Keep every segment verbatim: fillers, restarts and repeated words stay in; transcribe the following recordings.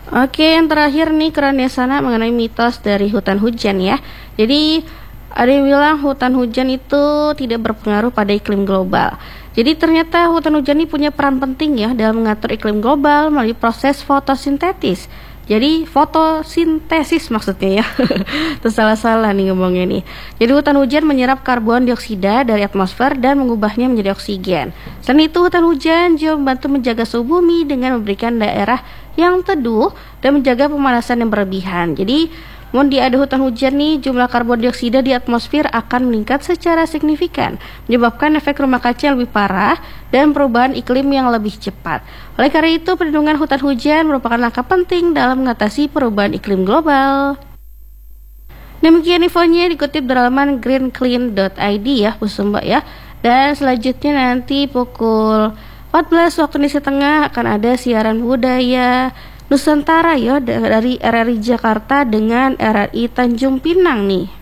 Oke, yang terakhir nih Keranesana mengenai mitos dari hutan hujan ya. Jadi ada yang bilang hutan hujan itu tidak berpengaruh pada iklim global. Jadi ternyata hutan hujan ini punya peran penting ya dalam mengatur iklim global melalui proses fotosintesis. Jadi fotosintesis maksudnya ya. Terus salah-salah nih ngomongnya nih. Jadi hutan hujan menyerap karbon dioksida dari atmosfer dan mengubahnya menjadi oksigen. Selain itu hutan hujan juga membantu menjaga suhu bumi dengan memberikan daerah yang teduh dan menjaga pemanasan yang berlebihan. Jadi mau ada hutan hujan nih, jumlah karbon dioksida di atmosfer akan meningkat secara signifikan, menyebabkan efek rumah kaca yang lebih parah dan perubahan iklim yang lebih cepat. Oleh karena itu, perlindungan hutan hujan merupakan langkah penting dalam mengatasi perubahan iklim global. Demikian infonya dikutip dari laman green clean dot i d ya, Bu Sumba ya. Dan selanjutnya nanti pukul empat belas waktu Indonesia Tengah akan ada siaran budaya Nusantara ya dari R R I Jakarta dengan R R I Tanjung Pinang nih.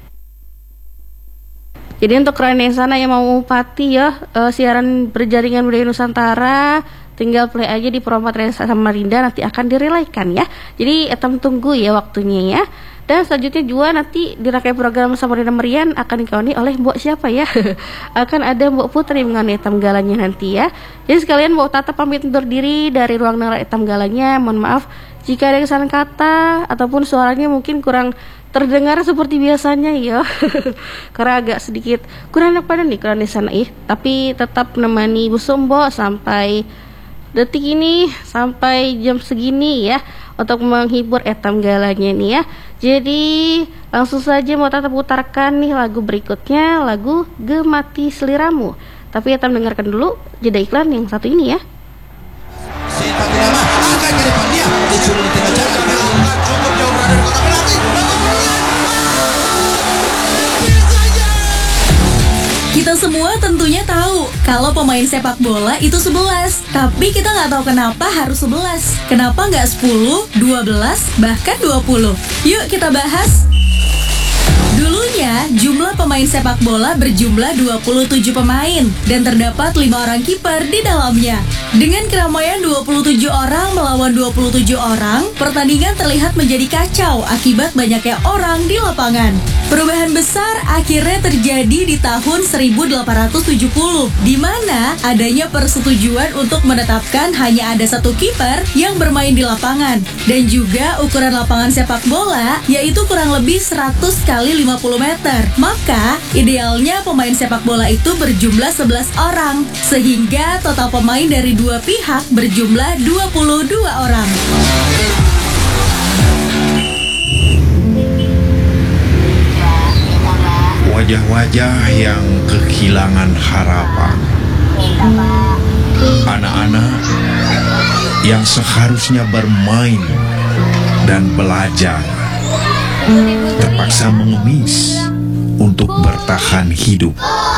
Jadi untuk Keranesana yang mau pati ya uh, siaran berjaringan budaya Nusantara, tinggal play aja di Pro empat Samarinda, nanti akan direlaikan ya. Jadi etam tunggu ya waktunya ya. Dan selanjutnya juga nanti di rangkaian program Samarinda Merian akan dikawani oleh Mbok siapa ya? Akan ada Mbok Putri mengenai etam galanya nanti ya. Jadi sekalian Mbok Tata pamit undur diri dari ruang nara etam galanya. Mohon maaf jika ada kesalahan kata ataupun suaranya mungkin kurang terdengar seperti biasanya ya. Karena agak sedikit kurang enak pada nih Keranesana ih. Tapi tetap menemani Bu Sumbo sampai detik ini, sampai jam segini ya, untuk menghibur etam galanya nih ya. Jadi langsung saja mau tetap putarkan nih lagu berikutnya, lagu Gemati Seliramu. Tapi etam dengarkan dulu jeda iklan yang satu ini ya. Kita semua tentunya tahu kalau pemain sepak bola itu sebelas. Tapi kita nggak tahu kenapa harus sebelas. Kenapa nggak sepuluh, dua belas, bahkan dua puluh? Yuk kita bahas. Dulunya, jumlah pemain sepak bola berjumlah dua puluh tujuh pemain dan terdapat lima orang kiper di dalamnya. Dengan keramaian dua puluh tujuh orang melawan dua puluh tujuh orang, pertandingan terlihat menjadi kacau akibat banyaknya orang di lapangan. Perubahan besar akhirnya terjadi di tahun seribu delapan ratus tujuh puluh, di mana adanya persetujuan untuk menetapkan hanya ada satu kiper yang bermain di lapangan, dan juga ukuran lapangan sepak bola yaitu kurang lebih seratus kali lima puluh meter. Maka idealnya pemain sepak bola itu berjumlah sebelas orang, sehingga total pemain dari dua pihak berjumlah dua puluh dua orang. Wajah-wajah yang kehilangan harapan, anak-anak yang seharusnya bermain dan belajar terpaksa mengemis untuk bertahan hidup.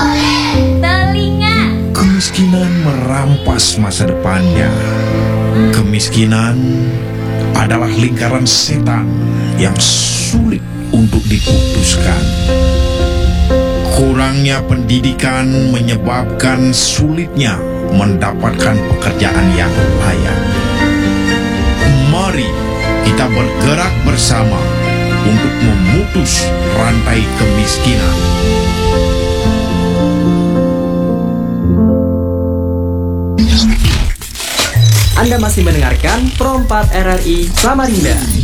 Kemiskinan merampas masa depannya. Kemiskinan adalah lingkaran setan yang sulit untuk diputuskan. Kurangnya pendidikan menyebabkan sulitnya mendapatkan pekerjaan yang layak. Mari kita bergerak bersama untuk memutus rantai kemiskinan. Anda masih mendengarkan Pro empat R R I Samarinda.